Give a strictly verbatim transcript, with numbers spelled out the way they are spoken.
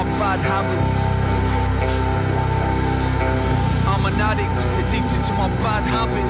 bad habits. I'm an addict, addicted to my bad habits.